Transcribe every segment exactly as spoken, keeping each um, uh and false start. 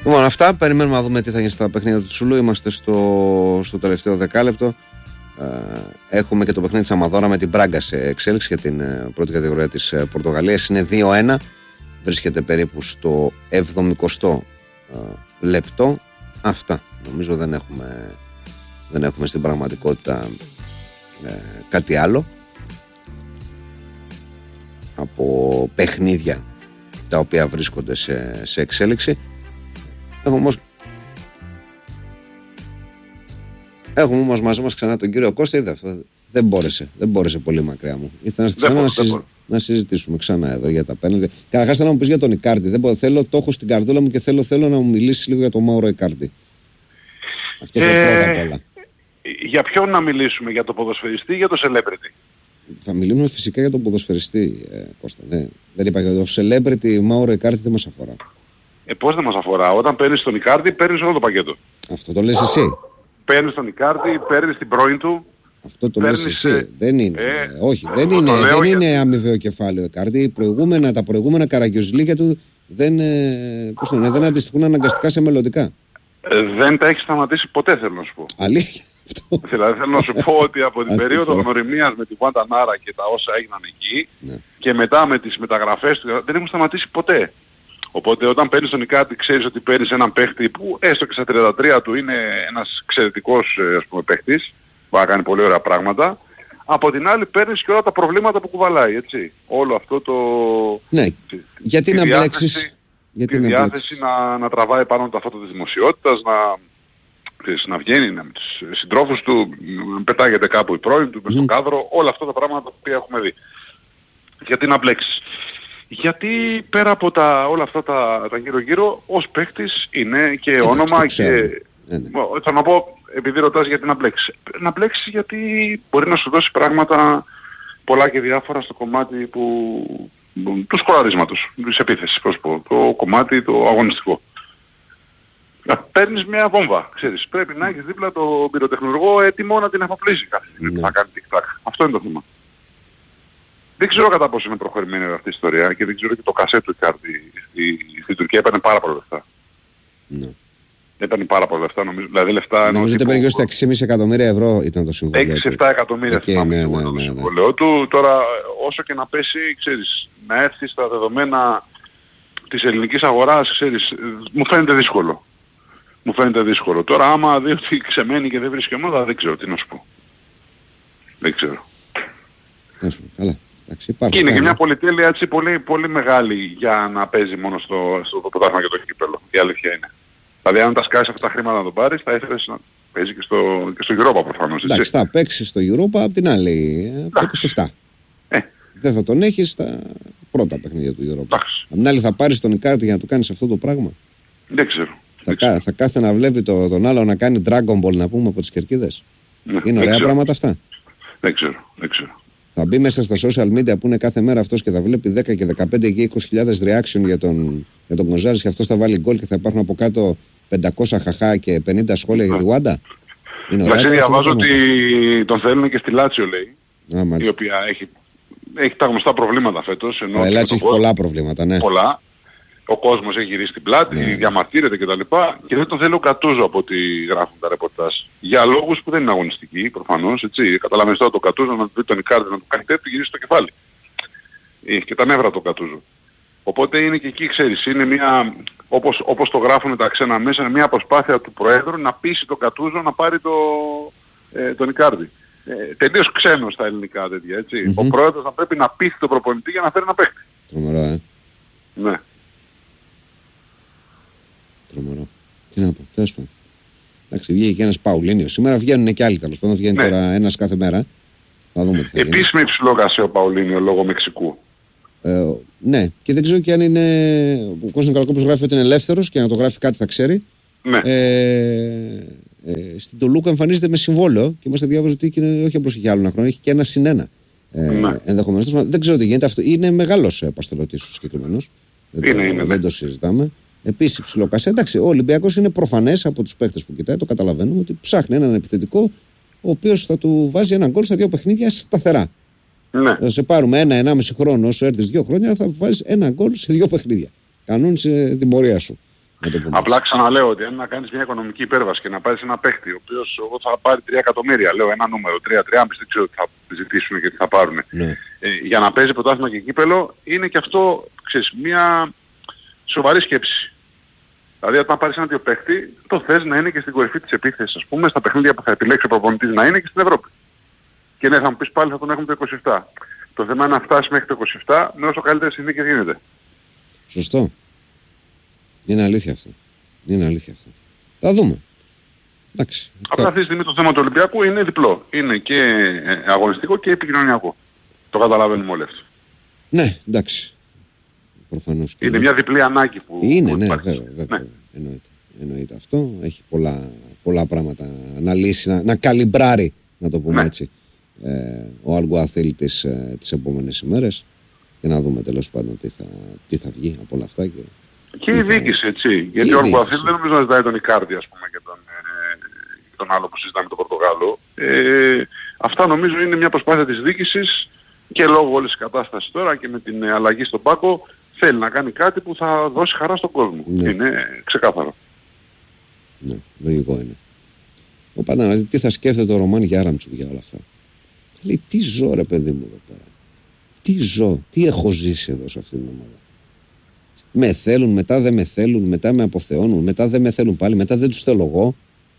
Λοιπόν, αυτά. Περιμένουμε να δούμε τι θα γίνει στα παιχνίδια του Τσούλου. Είμαστε στο, στο τελευταίο δεκάλεπτο. Έχουμε και το παιχνίδι της Αμαδόρα με την Μπράγκα σε εξέλιξη για την πρώτη κατηγορία της Πορτογαλίας. Είναι δύο ένα. Βρίσκεται περίπου στο εβδομηκοστό λεπτό. Αυτά. Νομίζω δεν έχουμε, δεν έχουμε στην πραγματικότητα ε, κάτι άλλο από παιχνίδια τα οποία βρίσκονται σε, σε εξέλιξη. Έχουμε όμως Έχουμε όμως μαζί μας ξανά τον κύριο Κώστα. Είδα αυτό. Δεν μπόρεσε. Δεν μπόρεσε πολύ μακριά μου. Ήθελα ξανά να, συζη... να συζητήσουμε ξανά εδώ για τα πέναλτι. Καταρχάς θέλω να μου πεις για τον Ικάρντι. Δεν μπορώ. Θέλω, το έχω στην καρδούλα μου και θέλω, θέλω να μου μιλήσεις λίγο για τον Μάουρο Ικάρντι. Αυτό είναι ε... πρώτα απ' όλα. Για ποιον να μιλήσουμε, για τον ποδοσφαιριστή ή για τον celebrity? Θα μιλήσουμε φυσικά για τον ποδοσφαιριστή, ε, Κώστα. Δεν, δεν είπα για τον celebrity. Μάουρο Ικάρντι δεν μας αφορά. Ε, πώς δεν μας αφορά? Όταν παίρνεις τον Ικάρντι, παίρνεις όλο το πακέτο. Αυτό το λες εσύ. Παίρνεις τον Ικάρντι, παίρνεις την πρώην του. Αυτό το λες εσύ. Ε, δεν είναι. Ε, όχι, δεν είναι, δεν είναι για... αμοιβαίο κεφάλαιο Ικάρντι. Προηγούμενα, τα προηγούμενα καραγκιόζηλίκια του δεν, ε, πώς είναι, δεν αντιστοιχούν αναγκαστικά σε μελλοντικά. Ε, δεν τα έχει σταματήσει ποτέ, θέλω να σου πω. Αλήθεια αυτό? Δηλαδή θέλω να σου πω ότι από την περίοδο γνωριμίας με την Βαντανάρα και τα όσα έγιναν εκεί, ναι, και μετά με τις μεταγραφές του δεν έχουν σταματήσει ποτέ. Οπότε όταν παίρνεις τον Ικάρντι ξέρεις ότι παίρνεις έναν παίχτη που έστω και στα τριάντα τρία του είναι ένας εξαιρετικός, ας πούμε, παίχτης, που θα κάνει πολύ ωραία πράγματα. Από την άλλη παίρνεις και όλα τα προβλήματα που κουβαλάει, έτσι. Όλο αυτό το... Ναι, γιατί να μπλέξεις... Γιατί τη διάθεση να, να τραβάει πάνω τα φώτα της δημοσιότητας, να, να βγαίνει με τους συντρόφους του, να πετάγεται κάπου η πρώην του, μες στο κάδρο, όλα αυτά τα πράγματα που έχουμε δει. Γιατί να μπλέξεις? Γιατί πέρα από τα, όλα αυτά τα, τα γύρω-γύρω, ως παίκτης είναι και ε, όνομα και... Ναι, ναι. Θα να πω, επειδή ρωτάς γιατί να μπλέξεις. Να μπλέξεις γιατί μπορεί να σου δώσει πράγματα πολλά και διάφορα στο κομμάτι που... του σκοραρίσματος, της επίθεσης, πώς πω, το κομμάτι το αγωνιστικό. Παίρνεις μια βόμβα, ξέρεις. Πρέπει να έχεις δίπλα το πυροτεχνουργό έτοιμο να την αφοπλίσει κάθε στιγμή που θα κάνει τικ-τακ. Αυτό είναι το θέμα. Δεν ξέρω κατά πόσο είναι προχωρημένη αυτή η ιστορία και δεν ξέρω και το κασέτ του Ικάρντι. Στην Τουρκία έπαιρνε πάρα πολλά λεφτά. Ναι. Έπαιρνε πάρα πολλά λεφτά, νομίζω. Δηλαδή λεφτά... Νομίζω ότι έπαιρνε γύρω στα έξι κόμμα πέντε εκατομμύρια ευρώ ήταν το συμβόλαιο. έξι με επτά εκατομμύρια okay, ναι, ναι, ναι, το συμβόλαιο ναι. του. Τώρα όσο και να πέσει, ξέρεις, να έρθει στα δεδομένα της ελληνικής αγοράς, ξέρεις, μου φαίνεται δύσκολο. Μου φαίνεται δύσκολο. Τώρα άμα δει ότι ξεμένει και δεν βρίσκει ομάδα, δεν ξέρω τι να σου πω. Δεν ξέρω. Καλά. Και είναι και μια πολυτέλεια έτσι πολύ, πολύ μεγάλη για να παίζει μόνο στο, στο πρωτάθλημα και το κύπελλο. Η αλήθεια είναι. Δηλαδή αν τα σκάσεις αυτά τα χρήματα να τον πάρεις, θα ήθελες να παίζει και στο, και στο Europa προφανώς. Εντάξει, θα παίξει στο Europa, απ' την άλλη το είκοσι επτά. Ε. Δεν θα τον έχεις στα πρώτα παιχνίδια του Europa. Απ' την άλλη θα πάρεις τον Ικάρντι για να του κάνεις αυτό το πράγμα. Δεν ξέρω. Θα, δεν κα, ξέρω. θα κάθεται να βλέπει το, τον άλλο να κάνει Dragon Ball, να πούμε, από τις κερκίδες. Ναι, είναι ωραία πράγματα αυτά. Δεν ξέρω, δεν ξέρω. Θα μπει μέσα στα social media που είναι κάθε μέρα αυτός και θα βλέπει δέκα και δεκαπέντε και είκοσι χιλιάδες reaction για τον, για τον Γκοζάρης και αυτός θα βάλει γκολ και θα υπάρχουν από κάτω πεντακόσια χαχά και πενήντα σχόλια για τη Γουάντα. Εντάξει, διαβάζω ότι τον θέλουν και στη Λάτσιο, λέει. Α, η οποία έχει, έχει τα γνωστά προβλήματα φέτος. Ενώ η Λάτσιο έχει κόσμο, πολλά προβλήματα, ναι. Πολλά. Ο κόσμος έχει γυρίσει την πλάτη, ναι, διαμαρτύρεται κτλ. Και δεν τον θέλει ο Κατούζο από ό,τι γράφουν τα ρεπορτάζ. Για λόγους που δεν είναι αγωνιστικοί προφανώς, έτσι. Καταλαβαίνεις τώρα τον Κατούζο να δει τον Ικάρντι να του κάνει τέτοιο, γυρίσει το κεφάλι. Έχει και τα νεύρα τον Κατούζο. Οπότε είναι και εκεί, ξέρεις, είναι μια, όπως, όπως το γράφουν τα ξένα μέσα, είναι μια προσπάθεια του Προέδρου να πείσει τον Κατούζο να πάρει το, ε, τον Ικάρντι. Ε, τελείως ξένος στα ελληνικά τέτοια, έτσι. Mm-hmm. Ο Πρόεδρος θα πρέπει να πείσει τον προπονητή για να φέρει ένα παίχτη. Τρομερό, ε. Ναι. Τρομερό. Τι να πω, τέλος πάντων. Εντάξει, βγήκε και ένας Παουλίνιος. Σήμερα βγαίνουν και άλλοι, τέλος πάντων. Βγαίνει ναι. τώρα ένας κάθε μέρα. Θα δούμε τι θα γίνει. Επίσης με υψηλό γασί ο Παουλίνιο λόγω Μεξικού. Ε, ναι, και δεν ξέρω και αν είναι. Ο Κώστας Καλακόπουλος γράφει ότι είναι ελεύθερος και να το γράφει κάτι θα ξέρει. Ναι. Ε, ε, στην Τολούκα εμφανίζεται με συμβόλαιο και μας διάβαζε ότι είναι, όχι απλώς έχει άλλο ένα χρόνο, έχει και ένα συν ένα. Ε, ναι. Ενδεχομένως. Δεν ξέρω τι γίνεται αυτό. Είναι μεγάλος ε, παστελωτής ο συγκεκριμένος. Δεν, είναι, το, είναι, δεν ναι. το συζητάμε. Επίσης υψηλό κασέ. Εντάξει, ο Ολυμπιακός είναι προφανές από τους παίχτες που κοιτάει, το καταλαβαίνουμε ότι ψάχνει έναν επιθετικό ο οποίος θα του βάζει ένα γκολ στα δύο παιχνίδια σταθερά. Ναι. Θα σε πάρουμε ένα, ενάμιση χρόνο όσο έρθεις δύο χρόνια θα βάζεις ένα γκολ σε δύο παιχνίδια. Κανόνισε την πορεία σου. Απλά ξαναλέω ότι αν να κάνεις μια οικονομική υπέρβαση και να πάρεις ένα παίχτη, ο οποίος θα πάρει τρία εκατομμύρια, λέω ένα νούμερο, τρία τρία κόμμα πέντε, δεν ξέρω τι θα ζητήσουν και τι θα πάρουν. Ναι. Ε, για να παίζει πρωτάθλημα και κύπελο, είναι και αυτό, ξέρεις, μια σοβαρή σκέψη. Δηλαδή, όταν πάρεις ένα τέτοιο παίχτη, το θες να είναι και στην κορυφή της επίθεσης, ας πούμε, στα παιχνίδια που θα επιλέξει ο προπονητής να είναι και στην Ευρώπη. Και ναι, θα μου πεις πάλι θα τον έχουμε το είκοσι επτά. Το θέμα είναι να φτάσει μέχρι το είκοσι επτά με όσο καλύτερες συνθήκες γίνεται. Σωστό. Είναι αλήθεια αυτό. Είναι αλήθεια αυτό. Θα δούμε. Εντάξει. Απλά αυτή τη στιγμή το θέμα του Ολυμπιακού είναι διπλό. Είναι και αγωνιστικό και επικοινωνιακό. Το καταλαβαίνουμε όλοι αυτό. Ναι, εντάξει. Προφανώς. Είναι, είναι μια διπλή ανάγκη που είναι, που ναι, υπάρχει. βέβαια, βέβαια. Ναι. Εννοείται. Εννοείται αυτό. Έχει πολλά, πολλά πράγματα να λύσει, να, να καλυμπράρει, να το πούμε ναι. έτσι, ε, ο Αλγκουαθήλ τις, ε, τις επόμενες ημέρες και να δούμε τέλος πάντων τι θα, τι θα βγει από όλα αυτά. Και, και η διοίκηση, έτσι. Γιατί ο Αλγκουαθήλ δεν νομίζω να ζητάει τον Ικάρντι, ας πούμε, και τον, ε, τον άλλο που συζητάμε, τον Πορτογάλο. Ε, αυτά νομίζω είναι μια προσπάθεια της διοίκησης και λόγω όλης της κατάστασης τώρα και με την αλλαγή στον Πάκο θέλει να κάνει κάτι που θα δώσει χαρά στον κόσμο. Ναι. Είναι ξεκάθαρο. Ναι, λογικό είναι. Ο Παντανάς, τι θα σκέφτεται ο Ρωμάν Γιάραμτσουκ για όλα αυτά. Λέει, τι ζω ρε παιδί μου εδώ πέρα. Τι ζω, τι έχω ζήσει εδώ σε αυτήν την ομάδα. Με θέλουν, μετά δεν με θέλουν, μετά με αποθεώνουν, μετά δεν με θέλουν πάλι, μετά δεν τους θέλω εγώ.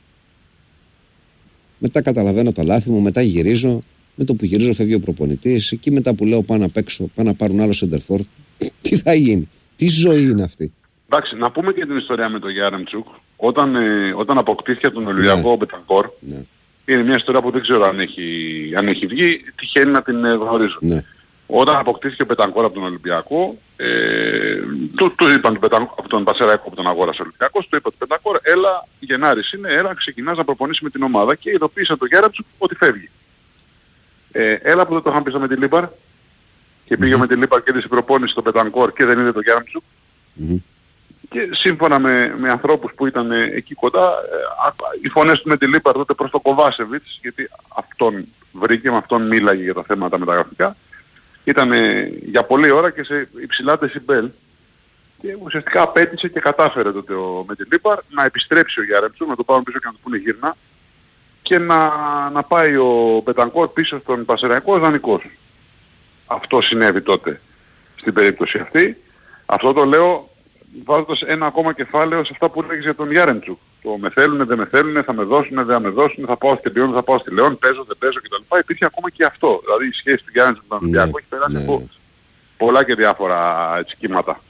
Μετά καταλαβαίνω το λάθη μου, μετά γυρίζω. Με το που γυρίζω φεύγει ο προπονητής. Εκεί μετά που λέω πάω να παίξω, πάω να πάρουν άλλο σεντερφόρ. Τι θα γίνει, τι ζωή είναι αυτή. Εντάξει, να πούμε και την ιστορία με τον Γιάρεμτσουκ. Όταν, ε, όταν αποκτήθηκε από τον Ολυμπιακό ο Μπετανκόρ, ναι. είναι μια ιστορία που δεν ξέρω αν έχει, αν έχει βγει, τυχαίνει να την ε, γνωρίζω. Ναι. Όταν αποκτήθηκε ο Μπετανκόρ από τον Ολυμπιακό, ε, του, του είπαν τον Μπετανκόρ, από τον Πασεραϊκό που τον αγόρασε ο Ολυμπιακός, του είπαν τον Μπετανκόρ, έλα Γενάρης είναι, έλα ξεκινάς να προπονήσεις με την ομάδα και ειδοποίησαν τον Γιάρεμτσουκ ότι φεύγει. Ε, έλα που δεν το είχαν πει με την Λίμπαρ και πήγε mm-hmm. με την Λίμπαρ και έδειξε προπόνηση στον Μπετανκόρ και δεν είδε τον Γιάρεμτσουκ. Mm-hmm. Και σύμφωνα με, με ανθρώπους που ήταν ε, εκεί κοντά, ε, οι φωνές του με τη Λίμπαρ τότε προς τον Κοβάσεβιτς, γιατί αυτόν βρήκε, με αυτόν μίλαγε για τα θέματα μεταγραφικά, ήταν ε, για πολλή ώρα και σε υψηλά δεσιμπέλ. Και ουσιαστικά απέτησε και κατάφερε τότε ο, με τη Λίμπαρ να επιστρέψει ο Γιάρεμτσουκ, να το πάρουν πίσω και να του πούνε γύρνα, και να, να πάει ο Μπετανκόρ πίσω στον Πασεραϊκό δανεικός. Αυτό συνέβη τότε στην περίπτωση αυτή. Αυτό το λέω βάζοντας ένα ακόμα κεφάλαιο σε αυτά που λέγεις για τον Γιάρεμτσουκ. Το με θέλουνε, δεν με θέλουνε, θα με δώσουνε, δεν θα με δώσουνε, θα πάω στη Λιόν, θα πάω στη Λεόν, παίζω, δεν παίζω κτλ. Υπήρχε ακόμα και αυτό. Δηλαδή η σχέση του Γιάρεμτσουκ με τον Ολυμπιακό έχει περάσει ναι, από ναι. πολλά και διάφορα έτσι, κύματα.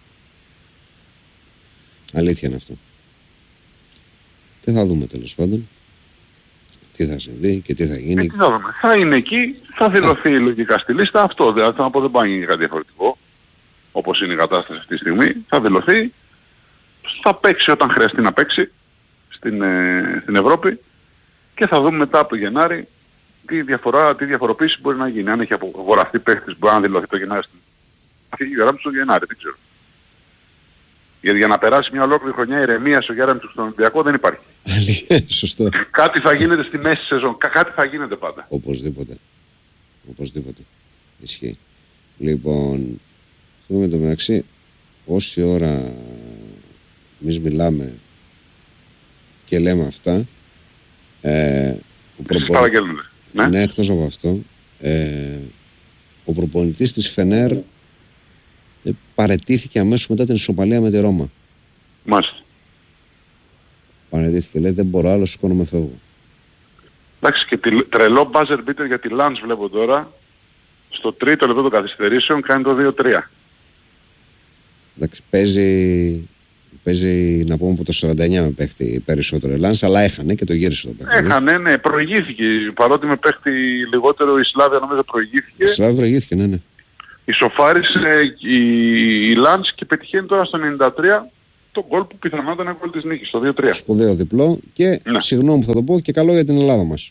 Αλήθεια είναι αυτό. Και θα δούμε τέλος πάντων τι θα συμβεί και τι θα γίνει. Ε, τι θα δούμε. Θα είναι εκεί, θα δηλωθεί yeah. λογικά στη λίστα αυτό. Δηλαδή θα να πω δεν πάει κάτι διαφορετικό. Όπως είναι η κατάσταση αυτή τη στιγμή, θα δηλωθεί, θα παίξει όταν χρειαστεί να παίξει στην, ε, στην Ευρώπη και θα δούμε μετά από το Γενάρη τι, διαφορά, τι διαφοροποίηση μπορεί να γίνει. Αν έχει απογορευτεί παίχτης μπορεί να δηλωθεί το Γενάρη στην αυτή η γραμμή στο Γενάρη, δεν ξέρω. Γιατί για να περάσει μια ολόκληρη χρονιά ηρεμία στο Γιάρεμτσουκ στον Ολυμπιακό δεν υπάρχει. Σωστό. Κάτι θα γίνεται στη μέση σεζόν, Κά- κάτι θα γίνεται πάντα. Οπωσδήποτε. Οπωσδήποτε. Ισχύει. Λοιπόν... Με το μεταξύ, όση ώρα εμείς μιλάμε και λέμε αυτά, ε, ο προπονητής, ναι. ναι, εκτός από αυτό, ε, ο προπονητής της Φενέρ ε, παραιτήθηκε αμέσως μετά την ισοπαλία με τη Ρώμα. Μάλιστα. Παραιτήθηκε, λέει δεν μπορώ άλλο, σηκώνομαι, φεύγω. Εντάξει, και τη, τρελό μπάζερ μπίτερ για τη Λάνς βλέπω τώρα, στο τρίτο λεπτό των καθυστερήσεων κάνει το δύο τρία. Εντάξει, παίζει, παίζει να πούμε από το σαράντα εννιά με παίχτη περισσότερο Ελλάνς, αλλά έχανε και το γύρισε το παίχτη. Έχανε, ναι, προηγήθηκε. Παρότι με παίχτη λιγότερο η Σλάβια νομίζω προηγήθηκε. Η Σλάβια προηγήθηκε, ναι, ναι. Ισοφάρισε η, η Λάνς και πετυχαίνει τώρα στο ενενήντα τρία το γκολ που πιθανότατα ήταν ένα γκολ της νίκης, το δύο τρία. Σπουδαίο διπλό και ναι. Συγγνώμη που θα το πω και καλό για την Ελλάδα μας.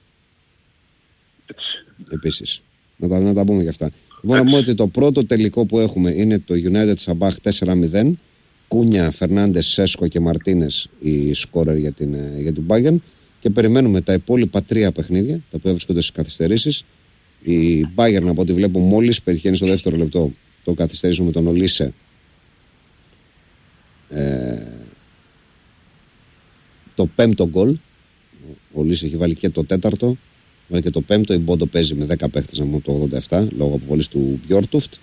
Έτσι. Επίσης. Να τα, να τα πούμε και αυτά. Λοιπόν, να πούμε ότι το πρώτο τελικό που έχουμε είναι το United Sabah τέσσερα μηδέν. Κούνια, Φερνάντες, Σέσκο και Μαρτίνες οι σκόρερ για την, για την Bayern. Και περιμένουμε τα υπόλοιπα τρία παιχνίδια, τα οποία βρίσκονται στις καθυστερήσεις. Η Bayern, από ό,τι βλέπω, μόλις πετυχαίνει στο δεύτερο λεπτό το καθυστερήσεων με τον Ολίσε. Ε, το πέμπτο γκολ. Ο Λύς έχει βάλει και το τέταρτο. Βάλει και το πέμπτο. Η Μπόντο παίζει με δέκα παίχτες από το ογδόντα επτά λόγω αποβολής του Μπιόρτουφτ.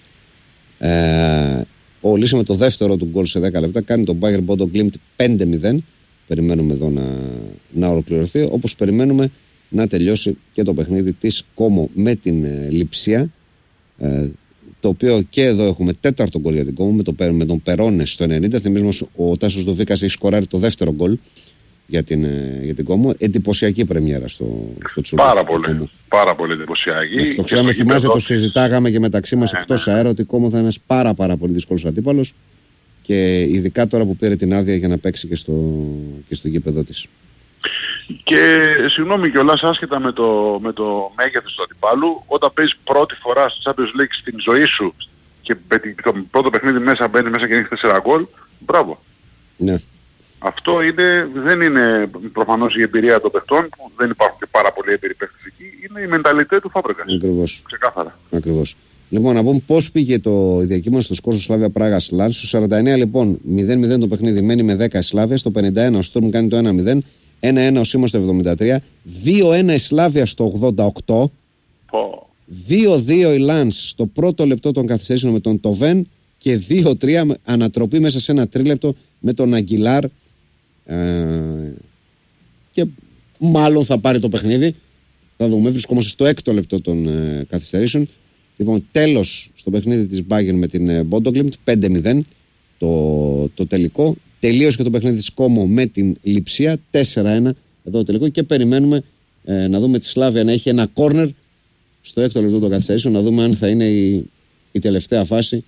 Ε, ο Λύς με το δεύτερο του γκολ σε δέκα λεπτά κάνει τον Bayern Bodo Glimt πέντε μηδέν. Περιμένουμε εδώ να, να ολοκληρωθεί. Όπως περιμένουμε να τελειώσει και το παιχνίδι της Κόμο με την ε, Λειψία. Ε, το οποίο και εδώ έχουμε τέταρτο γκολ για την Κόμο με, το, με τον Περόνε στο ενενήντα. Θυμίζουμε ο Τάσος Δοβίκας έχει σκοράρει το δεύτερο γκολ για την, για την Κόμο. Εντυπωσιακή πρεμιέρα στο, στο Τσούλο. Πάρα πολύ. Πάρα πολύ εντυπωσιακή. Το ξέραμε, θυμάσαι, το συζητάγαμε και μεταξύ μας ναι, εκτός ναι. αέρα ότι η Κόμο θα είναι ένας πάρα, πάρα πολύ δύσκολος αντίπαλος. Και ειδικά τώρα που πήρε την άδεια για να παίξει και στο, και στο γήπεδο της. Και συγγνώμη κιόλας, άσχετα με το, με το μέγεθος του αντιπάλου, όταν παίζεις πρώτη φορά στο Champions League στην ζωή σου και το πρώτο παιχνίδι μέσα μπαίνει μέσα και έχει τέσσερα γκολ, μπράβο. Ναι. Αυτό είναι, δεν είναι προφανώς η εμπειρία των παιχτών, που δεν υπάρχουν και πάρα πολλοί έμπειροι παίχτες εκεί, είναι η μενταλιτέ του Φάμπρεκας. Ακριβώς. Ξεκάθαρα. Ακριβώς. Λοιπόν, να πούμε πώς πήγε το διακύμανση στο σκορ στο Σλάβια Πράγας Λανς. Στο σαράντα εννέα λοιπόν μηδέν μηδέν το παιχνίδι, μένει με δέκα η Σλάβια. Στο πενήντα ένα ο Στουρμ κάνει το ένα μηδέν. ένα ένα ο Σίμος στο εβδομήντα τρία. δύο ένα η Σλάβια στο ογδόντα οκτώ. Oh. δύο δύο η Λανς στο πρώτο λεπτό των καθυστερήσεων με τον Τοβέν. Και δύο τρία ανατροπή μέσα σε ένα τρίλεπτο με τον Αγγιλάρ. Ε, και μάλλον θα πάρει το παιχνίδι. Θα δούμε. Βρισκόμαστε στο έκτο λεπτό των ε, καθυστερήσεων. Λοιπόν, τέλος στο παιχνίδι της Bayern με την Bodo Glimt, πέντε μηδέν το, το τελικό. Τελείωσε και το παιχνίδι της Κόμο με την Λειψία, τέσσερα ένα εδώ το τελικό. Και περιμένουμε ε, να δούμε τη Σλάβια να έχει ένα κόρνερ στο έκτο λεπτό των καθυστερήσεων, να δούμε αν θα είναι η, η τελευταία φάση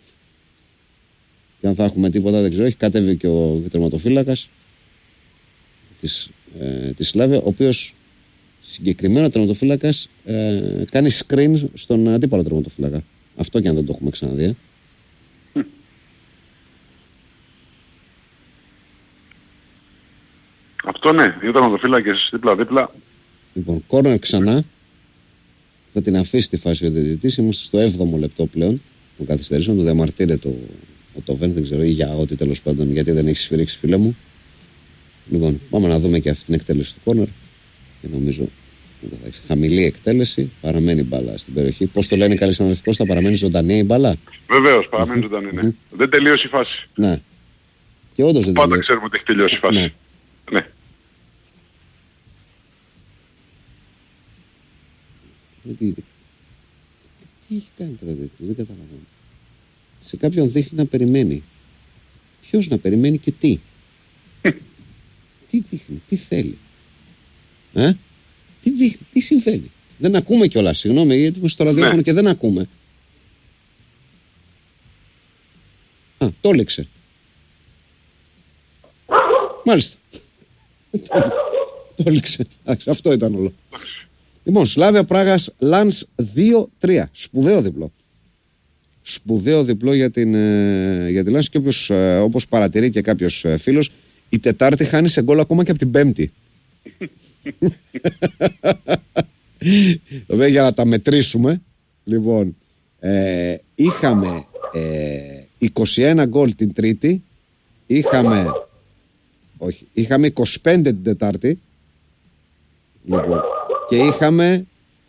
και αν θα έχουμε τίποτα, δεν ξέρω. Έχει κατέβει και ο τερματοφύλακας της, ε, της Σλάβια, ο οποίος συγκεκριμένα ο τερματοφύλακας ε, κάνει screen στον αντίπαλο τερματοφύλακα. Αυτό και αν δεν το έχουμε ξαναδεί. Mm. Αυτό ναι, οι τερματοφύλακες δίπλα-δίπλα. Λοιπόν, κόρνερ ξανά. Θα την αφήσει τη φάση ο διαιτητής. Είμαστε στο έβδομο λεπτό πλέον των καθυστερήσεων. Του διαμαρτύρεται το, ο Τοβέν, δεν ξέρω, ή για ό,τι τέλος πάντων, γιατί δεν έχει σφυρίξει, φίλε μου. Λοιπόν, πάμε να δούμε και αυτή την εκτέλεση του κόρνερ. Και νομίζω ότι χαμηλή εκτέλεση, παραμένει μπάλα στην περιοχή. Πώς το λένε οι καλοί συναδελφοί, θα παραμένει ζωντανή η μπάλα. Βεβαίως, παραμένει ζωντανή, ναι. Δεν τελείωσε η φάση. Ναι. Και όντως δεν πάντα τελείωσε. Ξέρουμε ότι έχει τελειώσει η φάση. Ναι. Ναι. Τι, τι, τι έχει κάνει τώρα τέτοιο, δεν καταλαβαίνω. Σε κάποιον δείχνει να περιμένει. Ποιος να περιμένει και τι. Τι δείχνει, τι θέλει. Ε? Τι, δείχνει, τι συμβαίνει. Δεν ακούμε κιόλας, συγγνώμη, γιατί είμαι στο ραδιόφωνο ναι. Και δεν ακούμε. Α, το έλεξε. Μάλιστα. Το έλεξε. Αυτό ήταν όλο. Λοιπόν, Σλάβια Πράγας Λανς δύο τρία. Σπουδαίο διπλό. Σπουδαίο διπλό για την, για την Λανς και όποιος, όπως παρατηρεί και κάποιος φίλος, η Τετάρτη χάνει σε γκολ ακόμα και από την Πέμπτη. Βέβαια, για να τα μετρήσουμε, λοιπόν, ε, είχαμε ε, είκοσι ένα γκολ την Τρίτη, είχαμε, όχι, είχαμε είκοσι πέντε την Τετάρτη, λοιπόν, και είχαμε,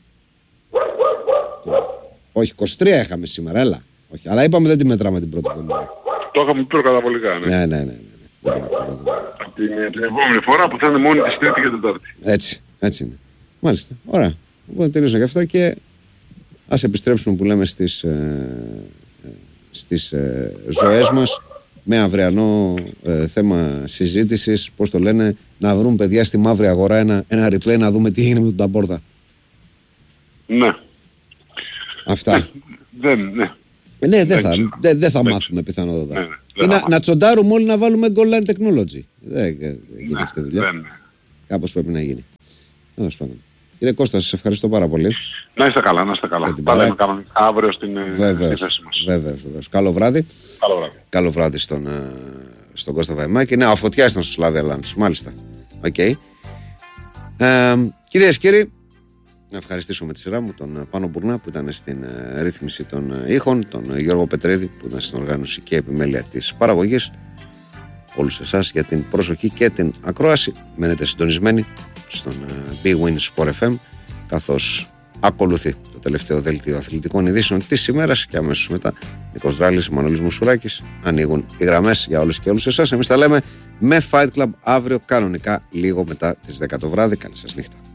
όχι, είκοσι τρία είχαμε σήμερα, έλα, όχι, αλλά είπαμε δεν τη μετράμε την πρώτη εβδομάδα. Το είχαμε πει καταβολικά, ναι. Ναι, ναι, ναι, ναι. Την, την επόμενη φορά που θα είναι μόνη της Τρίτη και Τετάρτη. Έτσι, έτσι είναι. Μάλιστα. Ωραία. Οπότε τελείωσα και αυτά και ας επιστρέψουμε που λέμε στις, ε, στις ε, ζωές μας με αυριανό ε, θέμα συζήτησης, πώς το λένε, να βρουν παιδιά στη μαύρη αγορά ένα, ένα replay να δούμε τι έγινε με τον Ταμπόρδα. Ναι. Αυτά. Δεν, ναι. Ε, ναι, δεν θα, δε, δε θα μάθουμε πιθανότατα. Ναι, ναι, να, να τσοντάρουμε όλοι να βάλουμε goal line technology. Δεν γίνει ναι, αυτή η δουλειά. Ναι. Κάπως πρέπει να γίνει. Τέλος πάντων. Κύριε Κώστα, σας ευχαριστώ πάρα πολύ. Να είστε καλά, να είστε καλά. Θα λέμε κανονικά αύριο στην, βεβαίως, στη θέση μας. Βεβαίως, βεβαίως. Καλό βράδυ. Καλό βράδυ. Καλό βράδυ στον, στον Κώστα Βαϊμάκη. Ναι, αφωτιά ήταν στο Σλάβια Λανς. Μάλιστα. Οκ. Okay. Ε, κυρίες και κύριοι, να ευχαριστήσω με τη σειρά μου τον Πάνο Μπουρνά που ήταν στην ε, ρύθμιση των ε, ήχων, τον Γιώργο Πετρέδη που ήταν στην οργάνωση και επιμέλεια της παραγωγής όλους εσάς για την προσοχή και την ακρόαση. Μένετε συντονισμένοι στον Big Win Sport εφ εμ, καθώς ακολουθεί το τελευταίο δελτίο αθλητικών ειδήσεων της ημέρας και αμέσως μετά Νίκος Δράλης, Μανώλης Μουσουράκης. Ανοίγουν οι γραμμές για όλους και όλους εσάς. Εμείς τα λέμε με Fight Club αύριο κανονικά λίγο μετά τις δέκα το βράδυ. Καλή σας νύχτα.